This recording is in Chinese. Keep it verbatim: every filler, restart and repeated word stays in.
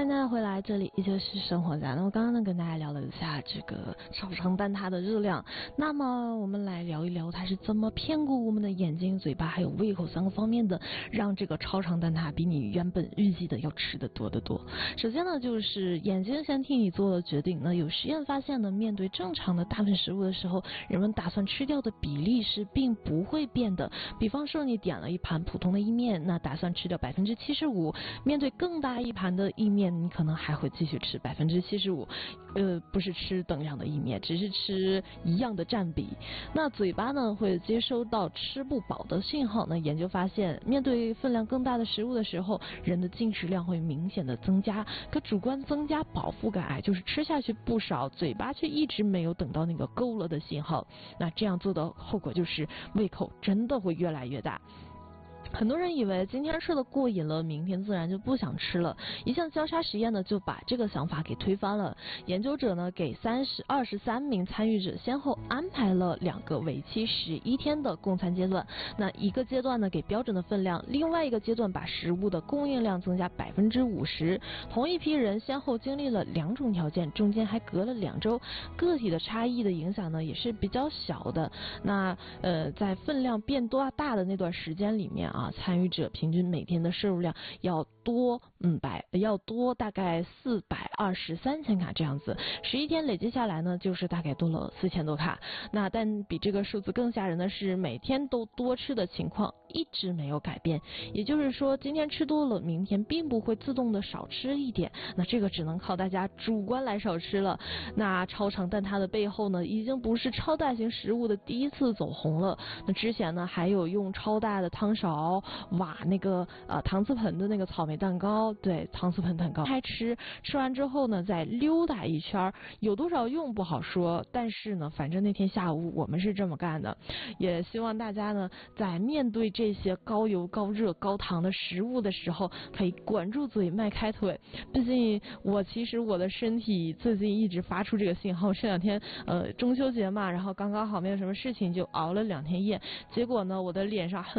迎大家回来，这里依旧是生活家。那么刚刚呢，跟大家聊了一下这个超长蛋挞的热量，那么我们来聊一聊它是怎么骗过我们的眼睛、嘴巴还有胃口三个方面的，让这个超长蛋挞比你原本预计的要吃的多得多。首先呢，就是眼睛先替你做了决定。那有实验发现呢，面对正常的大份食物的时候，人们打算吃掉的比例是并不会变的。比方说，你点了一盘普通的意面，那打算吃掉百分之七十五，面对更大一盘的意面，你可能还会继续吃百分之七十五，呃，不是吃等量的意面，只是吃一样的占比。那嘴巴呢，会接收到吃不饱的信号。那研究发现，面对分量更大的食物的时候，人的进食量会明显的增加，可主观增加饱腹感，就是吃下去不少，嘴巴却一直没有等到那个够了的信号。那这样做的后果就是胃口真的会越来越大。很多人以为今天吃的过瘾了，明天自然就不想吃了。一项交叉实验呢，就把这个想法给推翻了。研究者呢，给三十二十三名参与者先后安排了两个为期十一天的供餐阶段。那一个阶段呢，给标准的分量；另外一个阶段把食物的供应量增加百分之五十。同一批人先后经历了两种条件，中间还隔了两周，个体的差异的影响呢，也是比较小的。那呃，在分量变多大的那段时间里面啊。啊，参与者平均每天的摄入量要多嗯百要多大概四百二十三千卡这样子，十一天累计下来呢，就是大概多了四千多卡。那但比这个数字更吓人的是，每天都多吃的情况一直没有改变。也就是说，今天吃多了，明天并不会自动的少吃一点。那这个只能靠大家主观来少吃了。那超长蛋挞的背后呢，已经不是超大型食物的第一次走红了。那之前呢，还有用超大的汤勺挖那个呃搪瓷盆的那个草莓蛋糕，对，搪瓷盆蛋糕开吃，吃完之后呢再溜达一圈，有多少用不好说，但是呢反正那天下午我们是这么干的。也希望大家呢在面对这些高油高热高糖的食物的时候，可以管住嘴迈开腿。毕竟我其实我的身体最近一直发出这个信号，这两天呃中秋节嘛，然后刚刚好没有什么事情，就熬了两天夜，结果呢我的脸上很